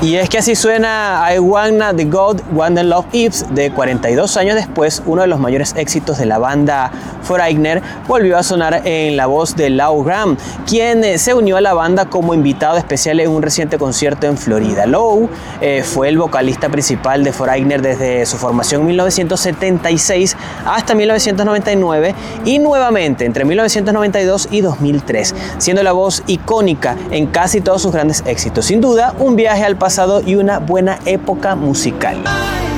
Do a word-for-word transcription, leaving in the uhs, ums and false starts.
Y es que así suena I Wanna the God, Wanna Love If, de cuarenta y dos años después, uno de los mayores éxitos de la banda Foreigner volvió a sonar en la voz de Lou Gramm, quien se unió a la banda como invitado especial en un reciente concierto en Florida. Lou eh, fue el vocalista principal de Foreigner desde su formación en mil novecientos setenta y seis hasta mil novecientos noventa y nueve y nuevamente entre mil novecientos noventa y dos y dos mil tres, siendo la voz icónica en casi todos sus grandes éxitos. Sin duda, un viaje al pasado y una buena época musical.